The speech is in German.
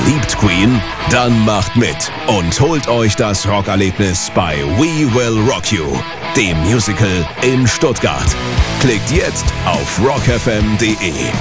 Liebt Queen? Dann macht mit und holt euch das Rockerlebnis bei We Will Rock You, dem Musical in Stuttgart. Klickt jetzt auf rockfm.de.